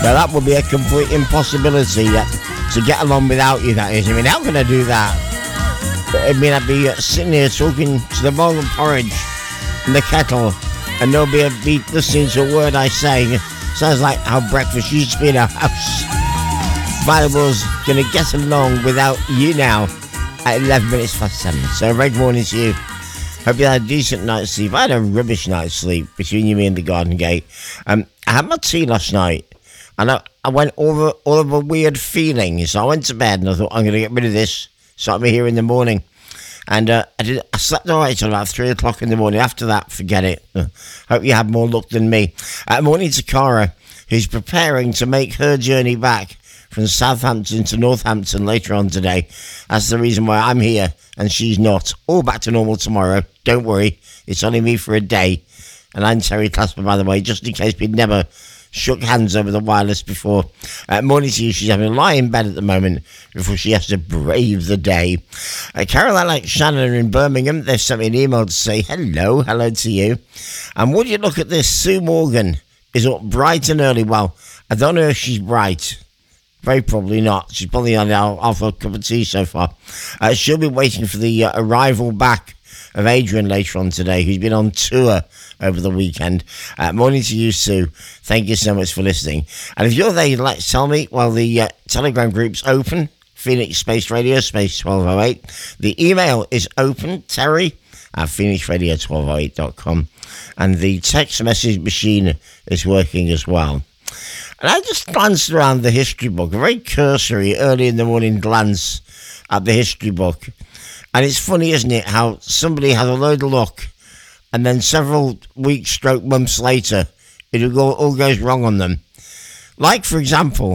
Now that would be a complete impossibility to get along without you, that is. I mean, how can I do that? I mean, I'd be sitting here talking to the bowl of porridge in the kettle and nobody would be listening to a word I say. Sounds like how breakfast used to be in our house. Bible's going to get along without you now at 11 minutes past 7. So, very good morning to you. Hope you had a decent night's sleep. I had a rubbish night's sleep between you, me and the garden gate. I had my tea last night and I went over all of a weird feeling. So I went to bed and I thought, I'm going to get rid of this. So I'll be here in the morning. And I slept all right till about 3 o'clock in the morning. After that, forget it. Hope you had more luck than me. Morning to Cara, who's preparing to make her journey back from Southampton to Northampton later on today. That's the reason why I'm here and she's not. All back to normal tomorrow. Don't worry, it's only me for a day. And I'm Terry Clasper, by the way, just in case we'd never shook hands over the wireless before. Morning to you. She's having a lie in bed at the moment before she has to brave the day. Caroline like Shannon in Birmingham, they've sent me an email to say hello to you. And would you look at this? Sue Morgan is up bright and early. Well, I don't know if she's bright. Very probably not. She's probably on half a cup of tea so far. She'll be waiting for the arrival back of Adrian later on today, who's been on tour over the weekend. Morning to you, Sue. Thank you so much for listening. And if you're there, you'd like to tell me, well, the Telegram group's open, Phoenix Space Radio, Space 1208. The email is open, Terry at phoenixradio1208.com. And the text message machine is working as well. And I just glanced around the history book, a very cursory, early in the morning glance at the history book. And it's funny, isn't it, how somebody has a load of luck and then several weeks, months later, it all goes wrong on them. Like, for example,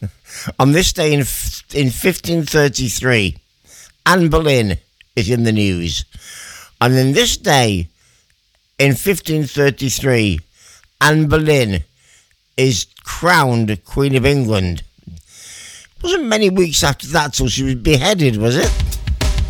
on this day in 1533, Anne Boleyn is in the news. And then this day in 1533, Anne Boleyn is crowned Queen of England. It wasn't many weeks after that till she was beheaded, was it?